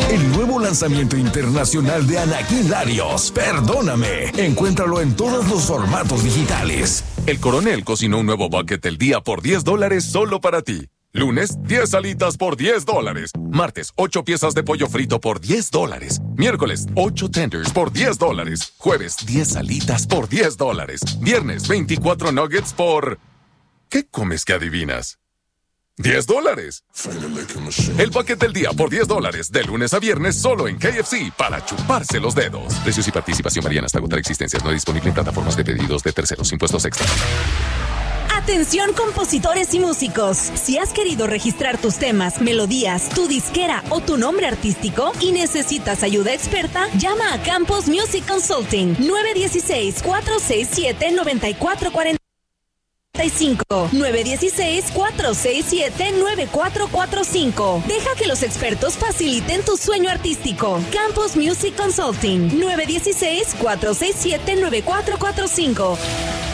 El nuevo lanzamiento internacional de Anakin Larios, Perdóname. Encuéntralo en todos los formatos digitales. El Coronel cocinó un nuevo bucket del día por $10 solo para ti. Lunes, 10 alitas por $10. Martes, 8 piezas de pollo frito por $10. Miércoles, 8 tenders por $10. Jueves, 10 alitas por $10. Viernes, 24 nuggets por... ¿Qué comes que adivinas? $10. El bucket del día por $10. De lunes a viernes solo en KFC para chuparse los dedos. Precios y participación varían hasta agotar existencias. No disponible en plataformas de pedidos de terceros. Impuestos extra. Atención compositores y músicos. Si has querido registrar tus temas, melodías, tu disquera o tu nombre artístico y necesitas ayuda experta, llama a Campos Music Consulting 916-467-9445. 916-467-9445. Deja que los expertos faciliten tu sueño artístico. Campos Music Consulting 916-467-9445.